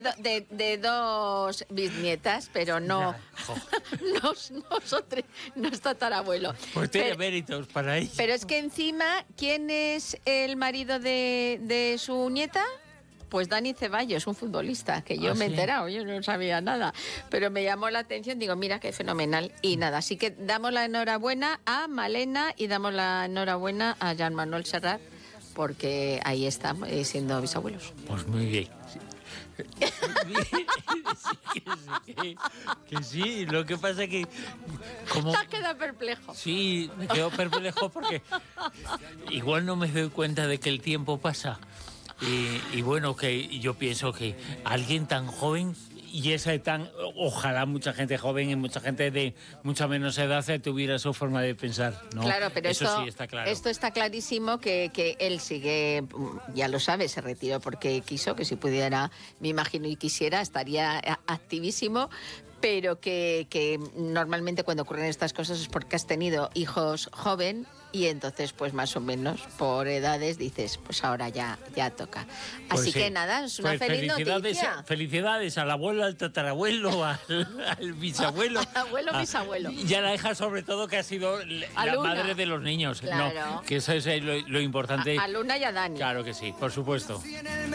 De dos bisnietas, pero no, no es tatarabuelo. Pues tiene méritos para ello. Pero es que encima, ¿quién es el marido de su nieta? Pues Dani Ceballos, un futbolista, que yo me he enterado, yo no sabía nada, pero me llamó la atención, digo, mira qué fenomenal, y nada, así que damos la enhorabuena a Malena y damos la enhorabuena a Jean Manuel Serrat, porque ahí están siendo bisabuelos. Pues muy bien. Que sí, lo que pasa es que como... Te has quedado perplejo. Sí, me quedo perplejo porque igual no me doy cuenta de que el tiempo pasa. Y bueno, que yo pienso que alguien tan joven y ojalá mucha gente joven y mucha gente de mucha menos edad tuviera su forma de pensar, ¿no? Claro, pero eso sí está claro. Esto está clarísimo que él sigue, ya lo sabe, se retiró porque quiso, que si pudiera, me imagino, y quisiera, estaría activísimo, pero que normalmente cuando ocurren estas cosas es porque has tenido hijos joven y entonces pues más o menos por edades dices, pues ahora ya toca. Pues así sí. que nada, es una feliz noticia. Felicidades al abuelo, al tatarabuelo, al bisabuelo. Al abuelo, bisabuelo. Y a la hija sobre todo, que ha sido la madre de los niños. Claro. No, que eso es lo importante. A Luna y a Dani. Claro que sí, por supuesto.